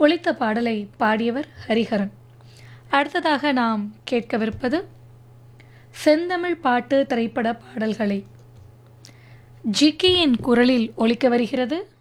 ஒலித்த பாடலை பாடியவர் ஹரிஹரன். அடுத்ததாக நாம் கேட்கவிருப்பது செந்தமிழ் பாட்டு திரைப்பட பாடல்களை ஜிக்கியின் குரலில் ஒலிக்க வருகிறது.